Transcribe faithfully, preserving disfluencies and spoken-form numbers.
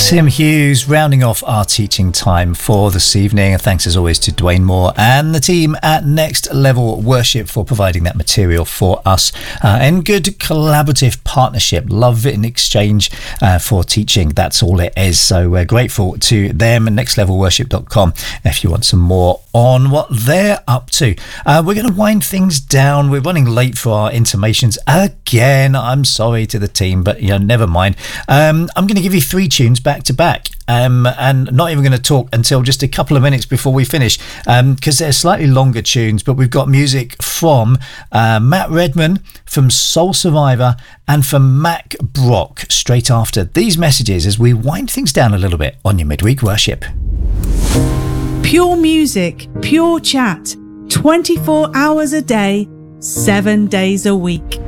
Tim Hughes rounding off our teaching time for this evening. And thanks as always to Dwayne Moore and the team at Next Level Worship for providing that material for us uh, in good collaborative partnership. Love in exchange uh, for teaching. That's all it is. So we're grateful to them. next level worship dot com if you want some more on what they're up to. Uh, we're going to wind things down. We're running late for our intimations again. I'm sorry to the team, but you know, never mind. Um, I'm going to give you three tunes back to back. Um, and not even going to talk until just a couple of minutes before we finish, because um, they're slightly longer tunes, but we've got music from uh, Matt Redman, from Soul Survivor, and from Mac Brock straight after these messages as we wind things down a little bit on your midweek worship. Pure music, pure chat, twenty-four hours a day, seven days a week.